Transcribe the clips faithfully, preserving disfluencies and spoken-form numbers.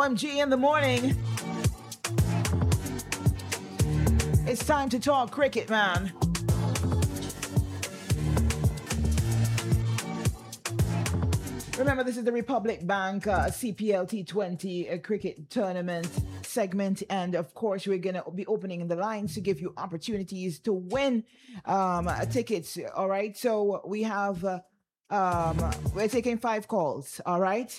M G in the morning. It's time to talk cricket, man. Remember, this is the Republic Bank uh, C P L T twenty uh, cricket tournament segment. And of course, we're going to be opening the lines to give you opportunities to win um, uh, tickets. All right. So we have, uh, um, we're taking five calls. All right.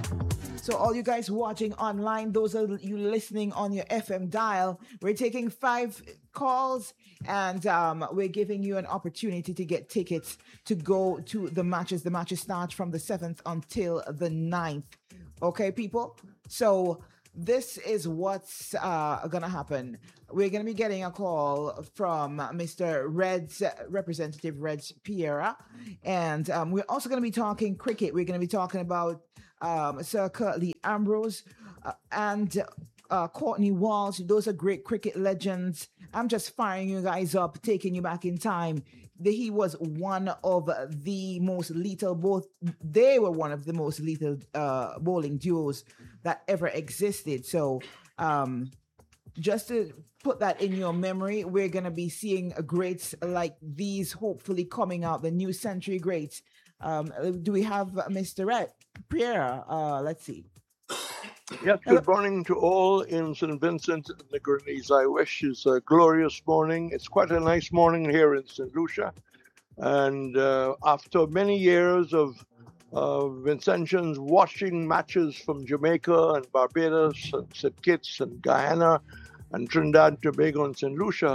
So all you guys watching online, those of you listening on your F M dial, we're taking five calls and um, we're giving you an opportunity to get tickets to go to the matches. The matches start from the seventh until the ninth. Okay, people? So this is what's uh, going to happen. We're going to be getting a call from Mister Reds, Representative Reds Piera. And um, we're also going to be talking cricket. We're going to be talking about um, Sir Curtly Ambrose uh, and uh, Courtney Walsh. Those are great cricket legends. I'm just firing you guys up, taking you back in time. The, he was one of the most lethal, both, they were one of the most lethal uh, bowling duos that ever existed. So um, just to put that in your memory, we're going to be seeing greats like these hopefully coming out, the new century greats. Um, do we have Mister Red Pierre? Uh, let's see. Yes, good morning to all in Saint Vincent and the Grenadines. I wish it's a glorious morning. It's quite a nice morning here in Saint Lucia. And uh, after many years of uh, Vincentians watching matches from Jamaica and Barbados and Saint Kitts and Guyana and Trinidad and Tobago and Saint Lucia,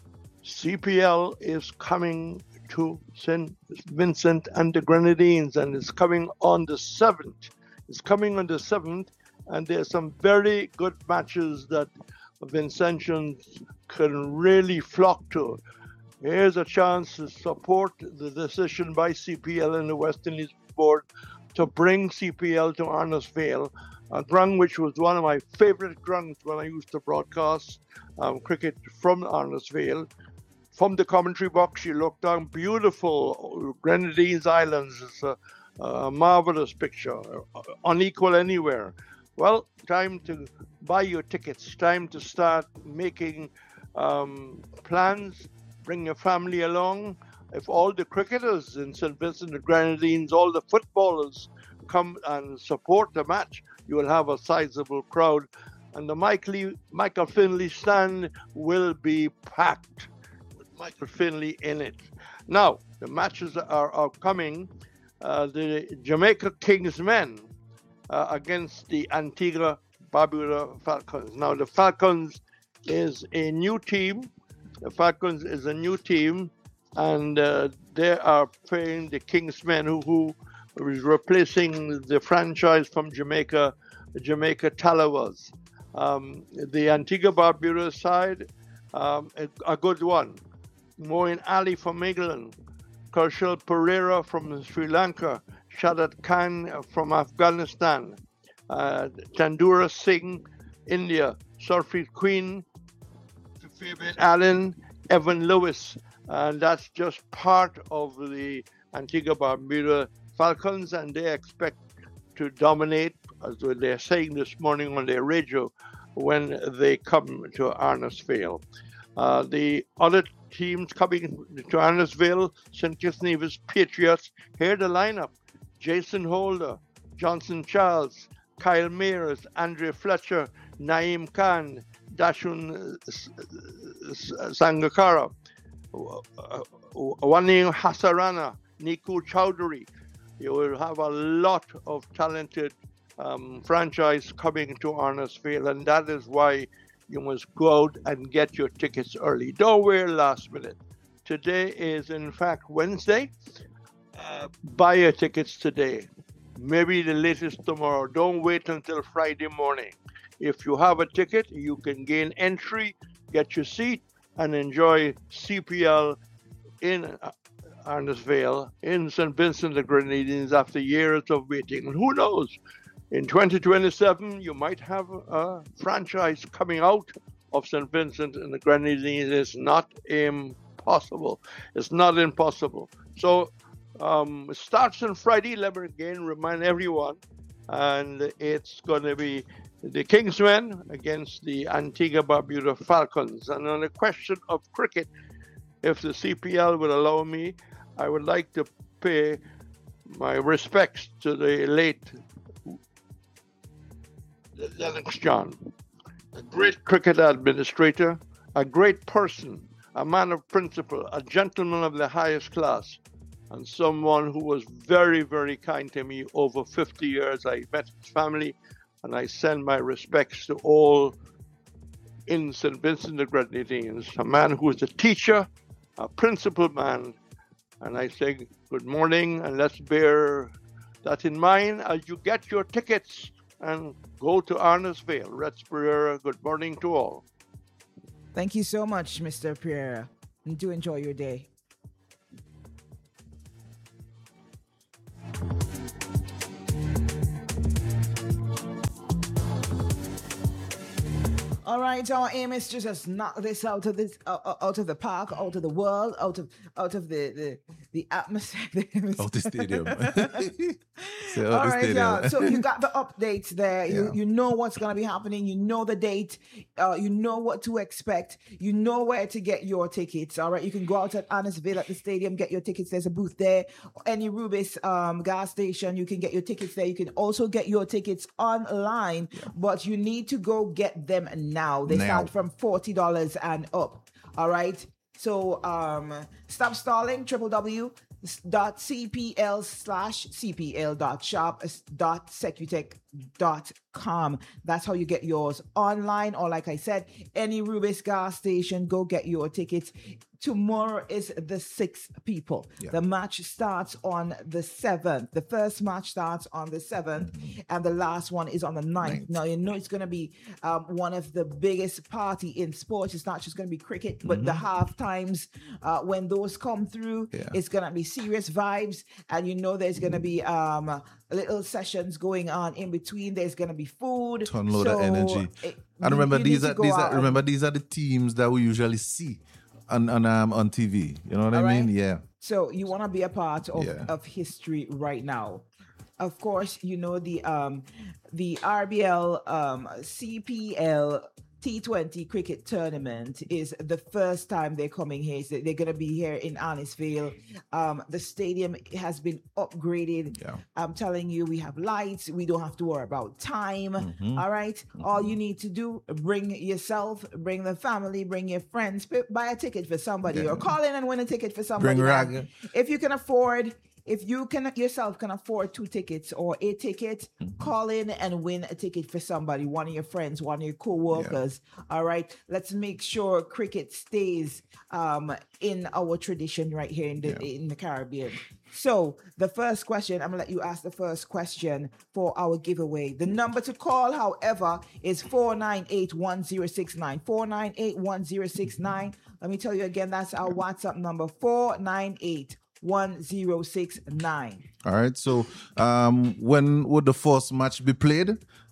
C P L is coming to Saint Vincent and the Grenadines, and it's coming on the seventh. It's coming on the seventh, and there's some very good matches that Vincentians can really flock to. Here's a chance to support the decision by C P L and the West Indies Board to bring C P L to Arnos Vale, a ground which was one of my favorite grounds when I used to broadcast um, cricket from Arnos Vale. From the commentary box, you look down beautiful Grenadines Islands. It's a, a marvelous picture, unequal anywhere. Well, time to buy your tickets. Time to start making um, plans. Bring your family along. If all the cricketers in Saint Vincent and Grenadines, all the footballers come and support the match, you will have a sizable crowd. And the Michael, Michael Finley stand will be packed. Michael Finley in it. Now, the matches are, are coming. Uh, the Jamaica Kings men uh, against the Antigua Barbuda Falcons. Now, the Falcons is a new team. The Falcons is a new team, and uh, they are playing the Kings men, who, who is replacing the franchise from Jamaica, the Jamaica Talawas. Um, the Antigua Barbuda side, um, a, a good one. Moeen Ali from England, Kaushal Pereira from Sri Lanka, Shadat Khan from Afghanistan, uh, Tandura Singh, India, Surfit Queen, Fabian Allen, Evan Lewis, and that's just part of the Antigua Barbuda Falcons, and they expect to dominate, as they're saying this morning on their radio, when they come to Arnos Vale. Uh, the other teams coming to Arnos Vale, Saint Kitts Nevis Patriots, here the lineup: Jason Holder, Johnson Charles, Kyle Mears, Andre Fletcher, Naeem Khan, Dashun Sangakkara, Wani Hasarana, Niku Chowdhury. You will have a lot of talented um, franchise coming to Arnos Vale, and that is why you must go out and get your tickets early. Don't wait last minute. Today is, in fact, Wednesday. Uh, buy your tickets today. Maybe the latest tomorrow. Don't wait until Friday morning. If you have a ticket, you can gain entry, get your seat, and enjoy C P L in Arnos Vale, in Saint Vincent and the Grenadines after years of waiting. And who knows? In twenty twenty-seven, you might have a franchise coming out of Saint Vincent and the Grenadines. It's not impossible. It's not impossible. So um, it starts on Friday. Let me again remind everyone, and it's going to be the Kingsmen against the Antigua Barbuda Falcons. And on the question of cricket, if the C P L would allow me, I would like to pay my respects to the late Lennox John, a great cricket administrator, a great person, a man of principle, a gentleman of the highest class, and someone who was very, very kind to me over fifty years. I met his family, and I send my respects to all in Saint Vincent the Grenadines, a man who is a teacher, a principled man. And I say good morning, and let's bear that in mind as you get your tickets and go to Arnos Vale. Rex Pereira, good morning to all. Thank you so much, Mister Pereira, and do enjoy your day. All right, our aim is to just knock this out of this, uh, out of the park, out of the world, out of out of the the, the atmosphere. Out the stadium. So All out the right, stadium. y'all. So you got the updates there. You Yeah. you know what's gonna be happening. You know the date. Uh, you know what to expect. You know where to get your tickets. All right, you can go out at Annisville at the stadium, get your tickets. There's a booth there. Any Rubis um, gas station, you can get your tickets there. You can also get your tickets online, but you need to go get them now. They Now. start from forty dollars and up. All right. So um, stop stalling. www dot cpl slash cpl dot shop dot secutech dot com. That's how you get yours online, or like I said, any Rubis gas station, go get your tickets. Tomorrow is the sixth, people. Yeah. The match starts on the seventh. The first match starts on the seventh, Mm-hmm. and the last one is on the ninth. Ninth. Now, you know it's going to be um, one of the biggest party in sports. It's not just going to be cricket, but the half times uh, when those come through, Yeah. it's going to be serious vibes. And you know there's going to be um, little sessions going on in between. There's going to be food. Ton load of So, energy. it- And you- remember, you these need are to go these out are and- remember these are the teams that we usually see on on um on T V. You know what All I mean? right. Yeah. So you want to be a part of, Yeah. of history right now. Of course, you know the um the R B L um C P L T twenty cricket tournament is the first time they're coming here. So they're going to be here in Annisville. Um, the stadium has been upgraded. Yeah. I'm telling you, we have lights. We don't have to worry about time. Mm-hmm. All right. All you need to do, bring yourself, bring the family, bring your friends, p- buy a ticket for somebody, Yeah. or call in and win a ticket for somebody. Bring man. rag. If you can afford, if you can yourself can afford two tickets or a ticket, Mm-hmm. call in and win a ticket for somebody, one of your friends, one of your co-workers. All right. Let's make sure cricket stays um, in our tradition right here in the Yeah. in the Caribbean. So the first question, I'm gonna let you ask the first question for our giveaway. The number to call, however, is four nine eight, one zero six nine. four nine eight, one zero six nine. Let me tell you again, that's our WhatsApp number, four nine eight, one zero six nine. All right. So, um, when would the first match be played,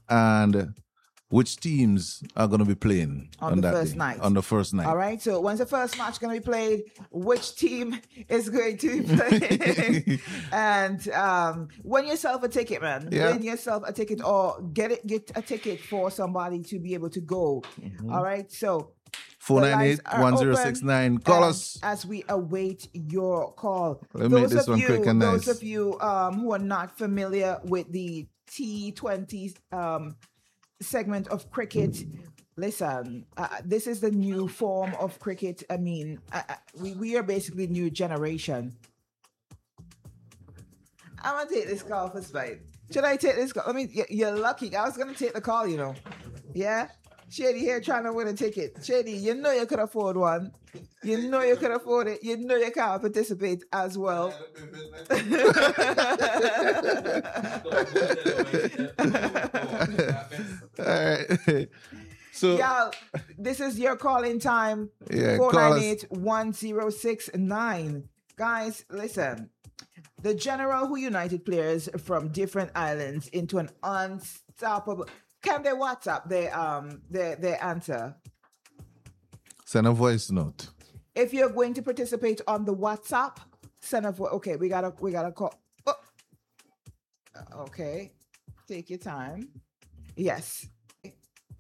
and which teams are going to be playing On the that first day? night. On the first night. All right, so when's the first match going to be played? Which team is going to be playing? And um, win yourself a ticket, man. Yeah. Win yourself a ticket, or get it, get a ticket for somebody to be able to go. Mm-hmm. All right, so Four the nine lines eight are one zero six nine. open, Call and us. as we await your call. Let me make those this of one you, quick and those nice. of you um, who are not familiar with the T twenty um, segment of cricket, listen, uh, this is the new form of cricket. I mean, uh, uh, we, we are basically new generation. I'm gonna take this call for spite. Should I take this call? I mean, y- you're lucky. I was gonna take the call, you know. Yeah? Shady here trying to win a ticket. Shady, you know you could afford one. You know you could afford it. You know you can't participate as well. All right. So, Y'all, this is your calling time. Yeah, four call nine us. eight, one zero six nine. Guys, listen. The General who united players from different islands into an unstoppable. Can they WhatsApp their um their their answer? send a voice note. If you're going to participate on the WhatsApp, send a vo- okay. We gotta we gotta call. Oh. Okay, take your time. Yes,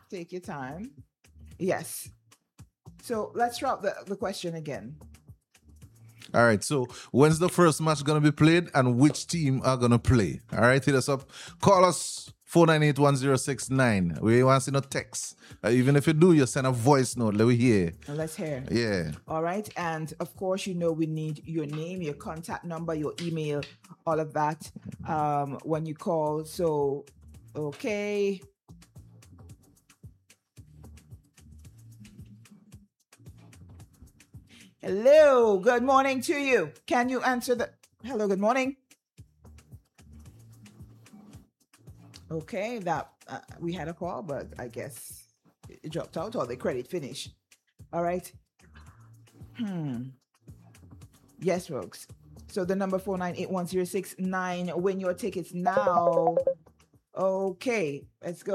Take your time. Yes. So let's drop the, the question again. All right. So when's the first match gonna be played, and which team are gonna play? All right, hit us up. Call us four nine eight one zero six nine. We want to see no text. Uh, even if you do, you send a voice note. Let me hear. Let's hear. Yeah. All right. And of course, you know we need your name, your contact number, your email, all of that um, when you call. So, okay. Hello. Good morning to you. Can you answer the... Hello. Good morning. Okay. That uh, we had a call, but I guess it dropped out or the credit finished. All right. Hmm. Yes, folks. So the number four nine eight one zero six nine. Win your tickets now. Okay, let's go.